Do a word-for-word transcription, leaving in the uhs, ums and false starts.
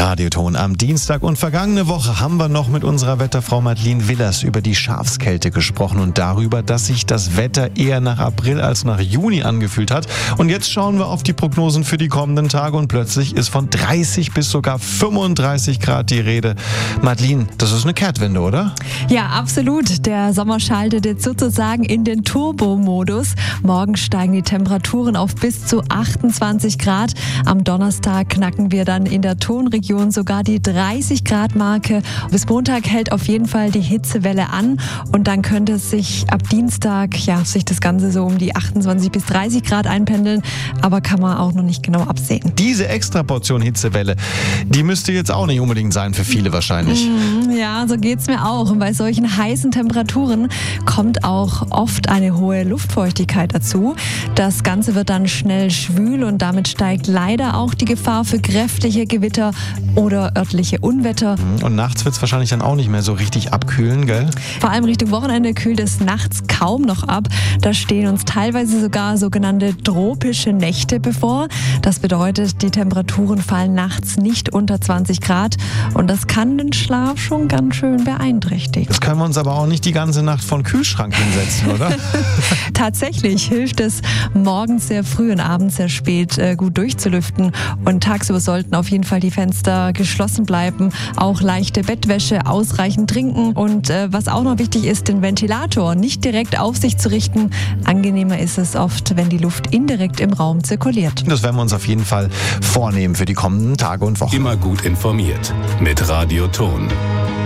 Radioton am Dienstag und vergangene Woche haben wir noch mit unserer Wetterfrau Madeleine Willers über die Schafskälte gesprochen und darüber, dass sich das Wetter eher nach April als nach Juni angefühlt hat. Und jetzt schauen wir auf die Prognosen für die kommenden Tage und plötzlich ist von dreißig bis sogar fünfunddreißig Grad die Rede. Madeleine, das ist eine Kehrtwende, oder? Ja, absolut. Der Sommer schaltet jetzt sozusagen in den Turbo-Modus. Morgen steigen die Temperaturen auf bis zu achtundzwanzig Grad. Am Donnerstag knacken wir dann in der Tonregion sogar die dreißig Grad Marke. Bis Montag hält auf jeden Fall die Hitzewelle an und dann könnte es sich ab Dienstag, ja, sich das Ganze so um die achtundzwanzig bis dreißig Grad einpendeln, aber kann man auch noch nicht genau absehen. Diese Extraportion Hitzewelle, die müsste jetzt auch nicht unbedingt sein für viele wahrscheinlich. Mm, ja, so geht's mir auch. Und bei solchen heißen Temperaturen kommt auch oft eine hohe Luftfeuchtigkeit dazu. Das Ganze wird dann schnell schwül und damit steigt leider auch die Gefahr für kräftige Gewitter oder örtliche Unwetter. Und nachts wird es wahrscheinlich dann auch nicht mehr so richtig abkühlen, gell? Vor allem Richtung Wochenende kühlt es nachts kaum noch ab. Da stehen uns teilweise sogar sogenannte tropische Nächte bevor. Das bedeutet, die Temperaturen fallen nachts nicht unter zwanzig Grad und das kann den Schlaf schon ganz schön beeinträchtigen. Das können wir uns aber auch nicht die ganze Nacht vor den Kühlschrank hinsetzen, oder? Tatsächlich hilft es, morgens sehr früh und abends sehr spät äh, gut durchzulüften. Und tagsüber sollten auf jeden Fall die Fenster geschlossen bleiben. Auch leichte Bettwäsche, ausreichend trinken. Und äh, was auch noch wichtig ist, den Ventilator nicht direkt auf sich zu richten. Angenehmer ist es oft, wenn die Luft indirekt im Raum zirkuliert. Das werden wir uns auf jeden Fall vornehmen für die kommenden Tage und Wochen. Immer gut informiert mit Radioton.